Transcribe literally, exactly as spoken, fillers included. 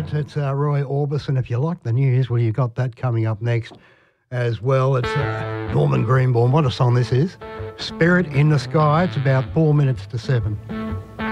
it. It's uh, Roy Orbison. If you like the news, well, you've got that coming up next as well. It's uh, Norman Greenbaum. What a song this is. Spirit in the Sky. It's about four minutes to seven.